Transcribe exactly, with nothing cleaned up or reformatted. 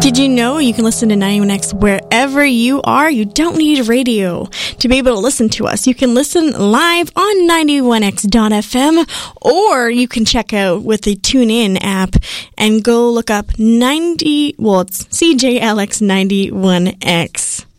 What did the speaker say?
Did you know you can listen to ninety-one X wherever you are? You don't need a radio to be able to listen to us. You can listen live on ninety-one X dot f m, or you can check out with the TuneIn app and go look up ninety, well, it's C J L X ninety-one X.